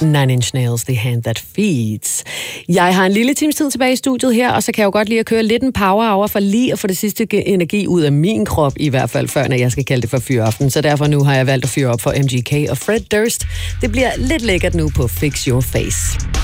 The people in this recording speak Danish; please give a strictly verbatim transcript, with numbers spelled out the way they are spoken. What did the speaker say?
Nine Inch Nails, The Hand That Feeds. Jeg har en lille times tid tilbage i studiet her, og så kan jeg jo godt lide at køre lidt en power hour for lige at få det sidste energi ud af min krop, i hvert fald før, når jeg skal kalde det for fyraften. Så derfor nu har jeg valgt at fyre op for M G K og Fred Durst. Det bliver lidt lækkert nu på Fix Your Face.